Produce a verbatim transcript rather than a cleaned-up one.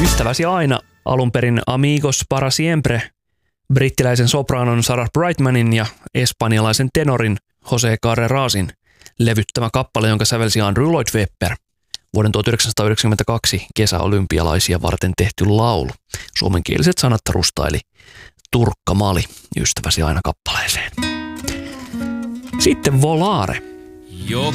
Ystäväsi aina, alun perin Amigos para siempre, brittiläisen sopraanon Sarah Brightmanin ja espanjalaisen tenorin José Carrerasin levyttämä kappale, jonka sävelsi Andrew Lloyd Webber. Vuoden tuhatyhdeksänsataayhdeksänkymmentäkaksi kesäolympialaisia varten tehty laulu. Suomenkieliset sanat rustaili Turkka Mali ystäväsi aina kappaleeseen. Sitten Volare.